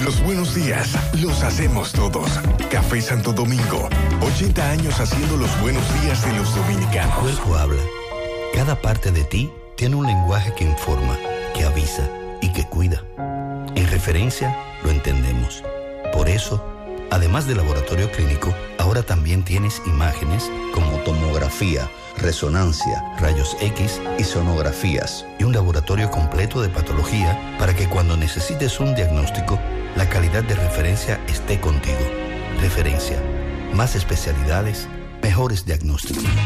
Los buenos días los hacemos todos. Café Santo Domingo, 80 años haciendo los buenos días de los dominicanos. Cuerpo habla. Cada parte de ti tiene un lenguaje que informa, que avisa y que cuida. En referencia, lo entendemos. Por eso, además de laboratorio clínico, ahora también tienes imágenes como tomografía, resonancia, rayos X y sonografías, y un laboratorio completo de patología para que cuando necesites un diagnóstico, la calidad de referencia esté contigo. Referencia. Más especialidades, mejores diagnósticos.